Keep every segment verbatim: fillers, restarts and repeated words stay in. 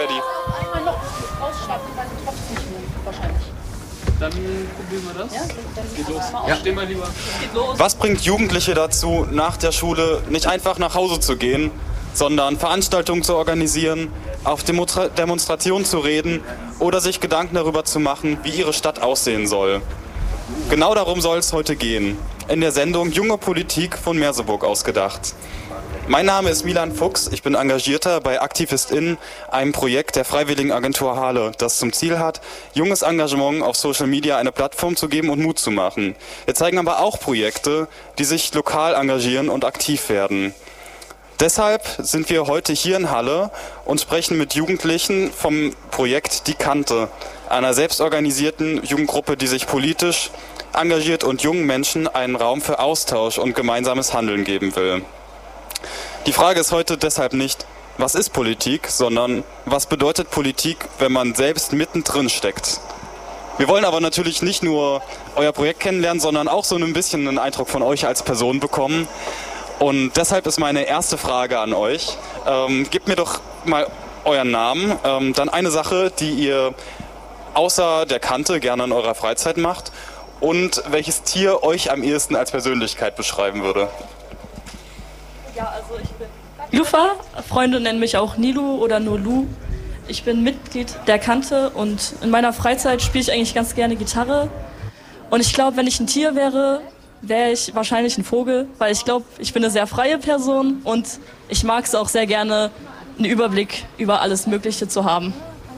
ready. Einmal noch ausschalten, dann tropft es nicht mehr, wahrscheinlich. Dann probieren wir das. Ja, dann Geht los. Ja. Steh mal lieber. Geht los. Was bringt Jugendliche dazu, nach der Schule nicht einfach nach Hause zu gehen, sondern Veranstaltungen zu organisieren, auf Demonstra- Demonstrationen zu reden oder sich Gedanken darüber zu machen, wie ihre Stadt aussehen soll? Genau darum soll es heute gehen, in der Sendung Junge Politik von Merseburg ausgedacht. Mein Name ist Milan Fuchs, ich bin Engagierter bei AktivistInnen, einem Projekt der Freiwilligenagentur Halle, das zum Ziel hat, junges Engagement auf Social Media eine Plattform zu geben und Mut zu machen. Wir zeigen aber auch Projekte, die sich lokal engagieren und aktiv werden. Deshalb sind wir heute hier in Halle und sprechen mit Jugendlichen vom Projekt Die Kante, einer selbstorganisierten Jugendgruppe, die sich politisch engagiert und jungen Menschen einen Raum für Austausch und gemeinsames Handeln geben will. Die Frage ist heute deshalb nicht, was ist Politik, sondern was bedeutet Politik, wenn man selbst mittendrin steckt. Wir wollen aber natürlich nicht nur euer Projekt kennenlernen, sondern auch so ein bisschen einen Eindruck von euch als Person bekommen. Und deshalb ist meine erste Frage an euch, ähm, gebt mir doch mal euren Namen, ähm, dann eine Sache, die ihr außer der Kante gerne in eurer Freizeit macht und welches Tier euch am ehesten als Persönlichkeit beschreiben würde. Ja, also ich bin Lufa, Freunde nennen mich auch Nilu oder nur Lu. Ich bin Mitglied der Kante und in meiner Freizeit spiele ich eigentlich ganz gerne Gitarre. Und ich glaube, wenn ich ein Tier wäre, wäre ich wahrscheinlich ein Vogel, weil ich glaube, ich bin eine sehr freie Person und ich mag es auch sehr gerne, einen Überblick über alles Mögliche zu haben.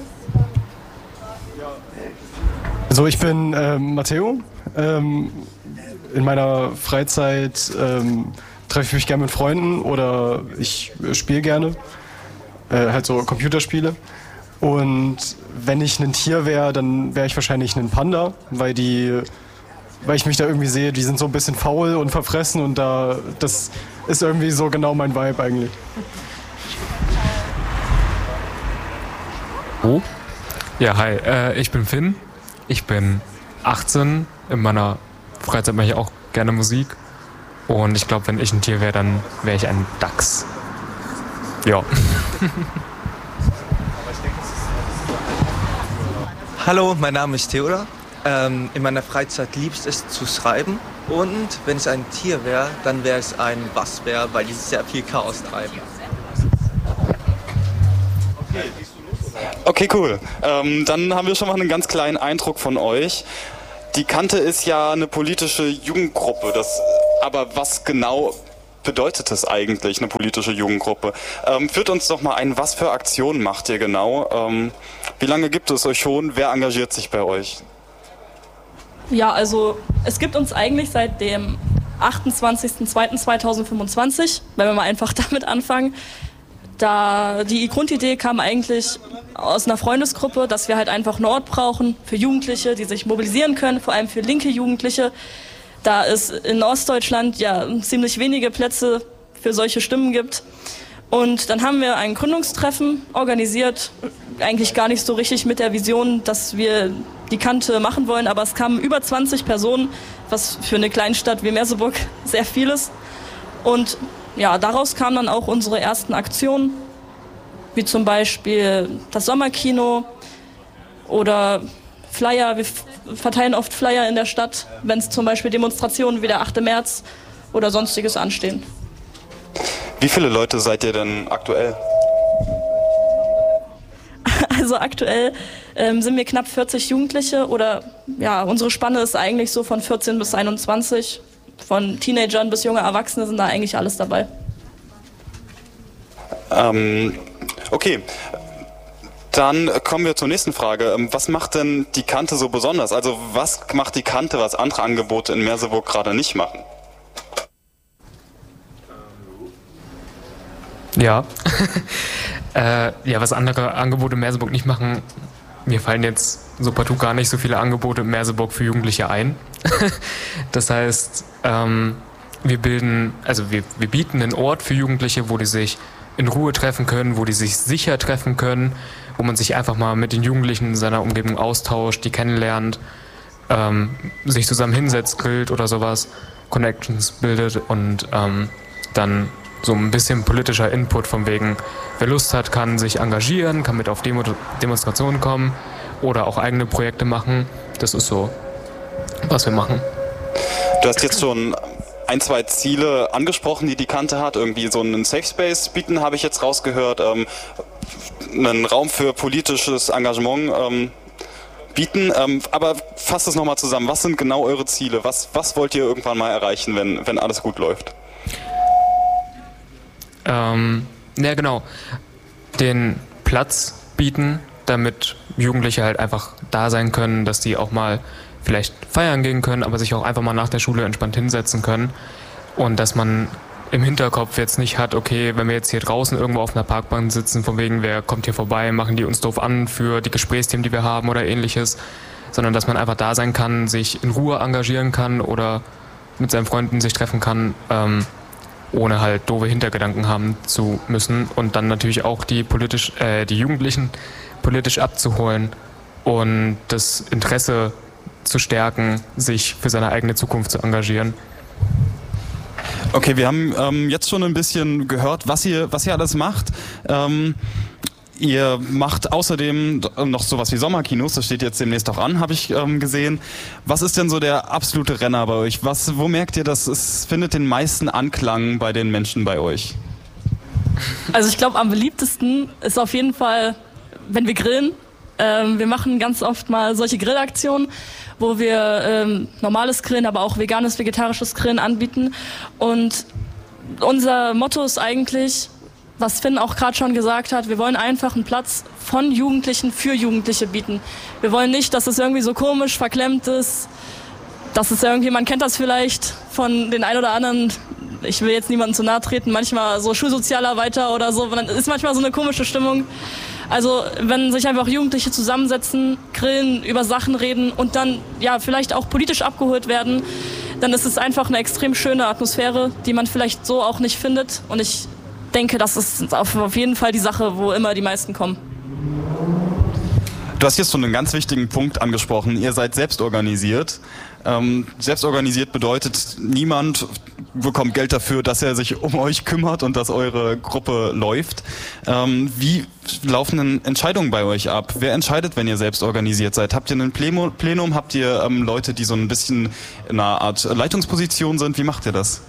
Also ich bin ähm, Matteo. Ähm, in meiner Freizeit ähm, treffe ich mich gerne mit Freunden oder ich äh, spiele gerne, äh, halt so Computerspiele. Und wenn ich ein Tier wäre, dann wäre ich wahrscheinlich ein Panda, weil die, weil ich mich da irgendwie sehe, die sind so ein bisschen faul und verfressen und da, das ist irgendwie so genau mein Vibe eigentlich. Oh? Ja, hi, äh, ich bin Finn, ich bin achtzehn, in meiner Freizeit mache ich auch gerne Musik und ich glaube, wenn ich ein Tier wäre, dann wäre ich ein Dachs. Ja. Hallo, mein Name ist Theodor. Ähm, in meiner Freizeit liebst es zu schreiben und wenn es ein Tier wäre, dann wäre es ein Waschbär, weil die sehr viel Chaos treiben. Okay, cool. Ähm, dann haben wir schon mal einen ganz kleinen Eindruck von euch. Die Kante ist ja eine politische Jugendgruppe. Das, aber was genau bedeutet das eigentlich, eine politische Jugendgruppe? Ähm, führt uns doch mal ein, was für Aktionen macht ihr genau? Ähm, wie lange gibt es euch schon? Wer engagiert sich bei euch? Ja, also es gibt uns eigentlich seit dem achtundzwanzigsten zweiten zweitausendfünfundzwanzig, wenn wir mal einfach damit anfangen. Da die Grundidee kam eigentlich aus einer Freundesgruppe, dass wir halt einfach einen Ort brauchen für Jugendliche, die sich mobilisieren können, vor allem für linke Jugendliche. Da es in Ostdeutschland ja ziemlich wenige Plätze für solche Stimmen gibt. Und dann haben wir ein Gründungstreffen organisiert, eigentlich gar nicht so richtig mit der Vision, dass wir die Kante machen wollen, aber es kamen über zwanzig Personen, was für eine Kleinstadt wie Merseburg sehr viel ist. Und ja, daraus kamen dann auch unsere ersten Aktionen, wie zum Beispiel das Sommerkino oder Flyer. Wir verteilen oft Flyer in der Stadt, wenn es zum Beispiel Demonstrationen wie der achte März oder sonstiges anstehen. Wie viele Leute seid ihr denn aktuell? Also aktuell ähm, sind wir knapp vierzig Jugendliche oder ja, unsere Spanne ist eigentlich so von vierzehn bis einundzwanzig. Von Teenagern bis junge Erwachsene sind da eigentlich alles dabei. Ähm, okay, dann kommen wir zur nächsten Frage. Was macht denn die Kante so besonders? Also was macht die Kante, was andere Angebote in Merseburg gerade nicht machen? Ja. äh, ja, was andere Angebote in Merseburg nicht machen, mir fallen jetzt so partout gar nicht so viele Angebote in Merseburg für Jugendliche ein. Das heißt, ähm, wir bilden, also wir, wir bieten einen Ort für Jugendliche, wo die sich in Ruhe treffen können, wo die sich sicher treffen können, wo man sich einfach mal mit den Jugendlichen in seiner Umgebung austauscht, die kennenlernt, ähm, sich zusammen hinsetzt, grillt oder sowas, Connections bildet und ähm, dann so ein bisschen politischer Input von wegen, wer Lust hat, kann sich engagieren, kann mit auf Demo Demonstrationen kommen oder auch eigene Projekte machen. Das ist so, was wir machen. Du hast jetzt schon ein, zwei Ziele angesprochen, die die Kante hat. Irgendwie so einen Safe Space bieten, habe ich jetzt rausgehört. Ähm, einen Raum für politisches Engagement ähm, bieten. Ähm, aber fasst es nochmal zusammen. Was sind genau eure Ziele? Was, was wollt ihr irgendwann mal erreichen, wenn, wenn alles gut läuft? Ähm, ja, genau. Den Platz bieten, damit Jugendliche halt einfach da sein können, dass die auch mal vielleicht feiern gehen können, aber sich auch einfach mal nach der Schule entspannt hinsetzen können. Und dass man im Hinterkopf jetzt nicht hat, okay, wenn wir jetzt hier draußen irgendwo auf einer Parkbank sitzen, von wegen, wer kommt hier vorbei, machen die uns doof an für die Gesprächsthemen, die wir haben oder ähnliches, sondern dass man einfach da sein kann, sich in Ruhe engagieren kann oder mit seinen Freunden sich treffen kann, ähm, ohne halt doofe Hintergedanken haben zu müssen und dann natürlich auch die politisch, äh, die Jugendlichen politisch abzuholen und das Interesse zu stärken, sich für seine eigene Zukunft zu engagieren. Okay, wir haben ähm, jetzt schon ein bisschen gehört, was ihr, was ihr alles macht. Ähm, ihr macht außerdem noch sowas wie Sommerkinos, das steht jetzt demnächst auch an, habe ich ähm, gesehen. Was ist denn so der absolute Renner bei euch? Was, wo merkt ihr, dass es findet den meisten Anklang bei den Menschen bei euch? Also ich glaube, am beliebtesten ist auf jeden Fall, wenn wir grillen. Ähm, wir machen ganz oft mal solche Grillaktionen, wo wir ähm, normales Grillen, aber auch veganes, vegetarisches Grillen anbieten. Und unser Motto ist eigentlich, was Finn auch gerade schon gesagt hat, wir wollen einfach einen Platz von Jugendlichen für Jugendliche bieten. Wir wollen nicht, dass es irgendwie so komisch, verklemmt ist, dass es irgendwie, man kennt das vielleicht von den ein oder anderen, ich will jetzt niemandem zu nahe treten, manchmal so Schulsozialarbeiter oder so, dann ist manchmal so eine komische Stimmung. Also wenn sich einfach Jugendliche zusammensetzen, grillen, über Sachen reden und dann ja vielleicht auch politisch abgeholt werden, dann ist es einfach eine extrem schöne Atmosphäre, die man vielleicht so auch nicht findet. Und ich denke, das ist auf jeden Fall die Sache, wo immer die meisten kommen. Du hast jetzt schon einen ganz wichtigen Punkt angesprochen. Ihr seid selbstorganisiert. Ähm, selbstorganisiert bedeutet, niemand bekommt Geld dafür, dass er sich um euch kümmert und dass eure Gruppe läuft. Ähm, wie laufen denn Entscheidungen bei euch ab? Wer entscheidet, wenn ihr selbst organisiert seid? Habt ihr ein Plenum? Habt ihr ähm, Leute, die so ein bisschen in einer Art Leitungsposition sind? Wie macht ihr das?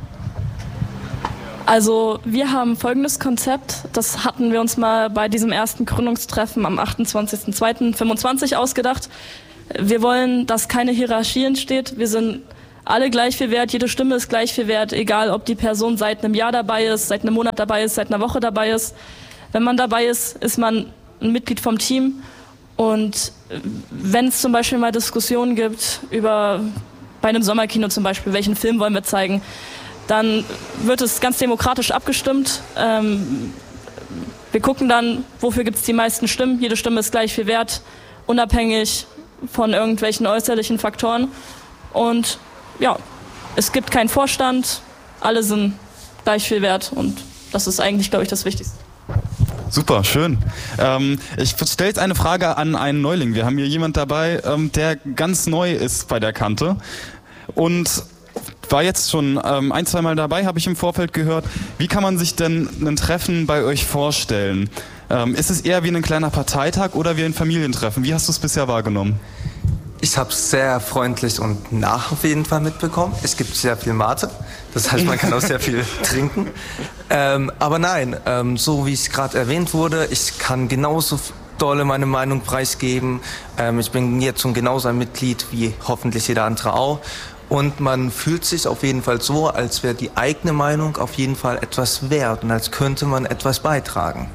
Also wir haben folgendes Konzept, das hatten wir uns mal bei diesem ersten Gründungstreffen am achtundzwanzigsten zweiten fünfundzwanzig ausgedacht. Wir wollen, dass keine Hierarchie entsteht. Wir sind alle gleich viel wert, jede Stimme ist gleich viel wert, egal ob die Person seit einem Jahr dabei ist, seit einem Monat dabei ist, seit einer Woche dabei ist. Wenn man dabei ist, ist man ein Mitglied vom Team. Und wenn es zum Beispiel mal Diskussionen gibt über, bei einem Sommerkino zum Beispiel, welchen Film wollen wir zeigen, dann wird es ganz demokratisch abgestimmt. Ähm, wir gucken dann, wofür gibt es die meisten Stimmen. Jede Stimme ist gleich viel wert, unabhängig von irgendwelchen äußerlichen Faktoren. Und ja, es gibt keinen Vorstand, alle sind gleich viel wert und das ist eigentlich, glaube ich, das Wichtigste. Super, schön. Ähm, ich stelle jetzt eine Frage an einen Neuling. Wir haben hier jemand dabei, ähm, der ganz neu ist bei der Kante und war jetzt schon ähm, ein, zwei Mal dabei, habe ich im Vorfeld gehört. Wie kann man sich denn ein Treffen bei euch vorstellen? Ähm, ist es eher wie ein kleiner Parteitag oder wie ein Familientreffen? Wie hast du es bisher wahrgenommen? Ich habe es sehr freundlich und nach auf jeden Fall mitbekommen. Es gibt sehr viel Mate, das heißt, man kann auch sehr viel trinken. Ähm, aber nein, ähm, so wie es gerade erwähnt wurde, ich kann genauso dolle meine Meinung preisgeben. Ähm, ich bin jetzt schon genauso ein Mitglied wie hoffentlich jeder andere auch. Und man fühlt sich auf jeden Fall so, als wäre die eigene Meinung auf jeden Fall etwas wert und als könnte man etwas beitragen.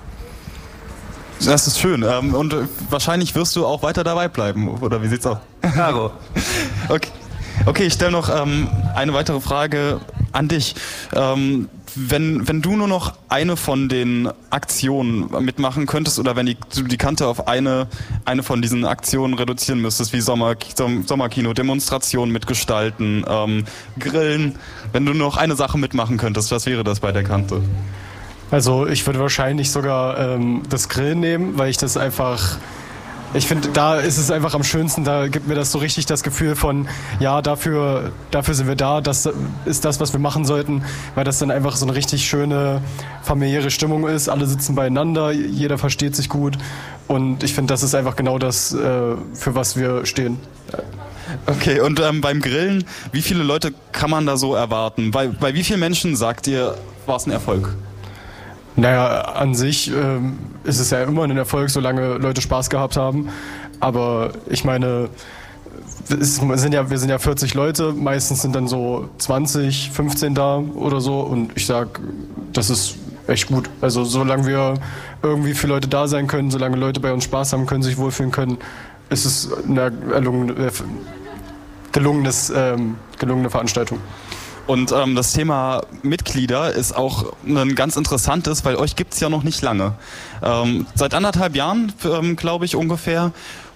Das ist schön. Ähm, und wahrscheinlich wirst du auch weiter dabei bleiben, oder wie sieht's aus? Caro. Okay. Okay, ich stelle noch ähm, eine weitere Frage an dich. Ähm, wenn, wenn du nur noch eine von den Aktionen mitmachen könntest oder wenn die, du die Kante auf eine, eine von diesen Aktionen reduzieren müsstest, wie Sommer, Sommerkino, Demonstrationen mitgestalten, ähm, Grillen, wenn du nur noch eine Sache mitmachen könntest, was wäre das bei der Kante? Also ich würde wahrscheinlich sogar ähm, das Grillen nehmen, weil ich das einfach ich finde, da ist es einfach am schönsten, da gibt mir das so richtig das Gefühl von, ja, dafür, dafür sind wir da, das ist das, was wir machen sollten, weil das dann einfach so eine richtig schöne familiäre Stimmung ist, alle sitzen beieinander, jeder versteht sich gut und ich finde, das ist einfach genau das, äh, für was wir stehen. Okay, und ähm, beim Grillen, wie viele Leute kann man da so erwarten? Bei, bei wie vielen Menschen, sagt ihr, war es ein Erfolg? Naja, an sich ähm, ist es ja immer ein Erfolg, solange Leute Spaß gehabt haben. Aber ich meine, es sind ja, wir sind ja vierzig Leute, meistens sind dann so zwanzig, fünfzehn da oder so. Und ich sag, das ist echt gut. Also solange wir irgendwie für Leute da sein können, solange Leute bei uns Spaß haben können, sich wohlfühlen können, ist es eine erlungene, gelungenes, ähm, gelungene Veranstaltung. Und ähm, das Thema Mitglieder ist auch ein ganz interessantes, weil euch gibt es ja noch nicht lange. Ähm, seit anderthalb Jahren, ähm, glaube ich, ungefähr.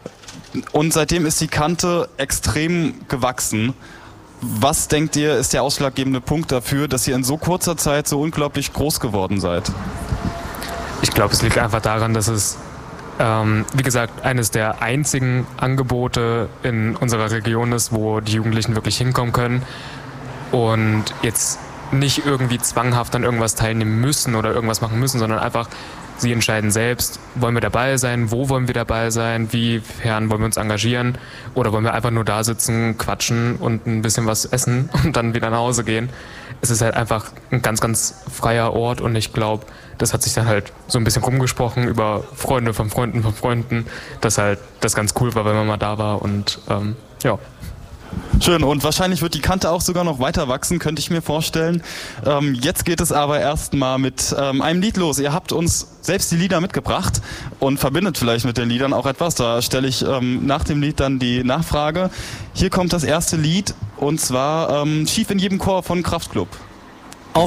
Und seitdem ist die Kante extrem gewachsen. Was denkt ihr, ist der ausschlaggebende Punkt dafür, dass ihr in so kurzer Zeit so unglaublich groß geworden seid? Ich glaube, es liegt einfach daran, dass es Ähm, wie gesagt, eines der einzigen Angebote in unserer Region ist, wo die Jugendlichen wirklich hinkommen können und jetzt nicht irgendwie zwanghaft an irgendwas teilnehmen müssen oder irgendwas machen müssen, sondern einfach, sie entscheiden selbst, wollen wir dabei sein, wo wollen wir dabei sein, wiefern wollen wir uns engagieren oder wollen wir einfach nur da sitzen, quatschen und ein bisschen was essen und dann wieder nach Hause gehen. Es ist halt einfach ein ganz, ganz freier Ort und ich glaube, das hat sich dann halt so ein bisschen rumgesprochen über Freunde von Freunden von Freunden, dass halt das ganz cool war, wenn man mal da war und ähm, ja. Schön, und wahrscheinlich wird die Kante auch sogar noch weiter wachsen, könnte ich mir vorstellen. Ähm, jetzt geht es aber erstmal mit ähm, einem Lied los. Ihr habt uns selbst die Lieder mitgebracht und verbindet vielleicht mit den Liedern auch etwas. Da stelle ich ähm, nach dem Lied dann die Nachfrage. Hier kommt das erste Lied und zwar ähm, Schief in jedem Chor von Kraftklub.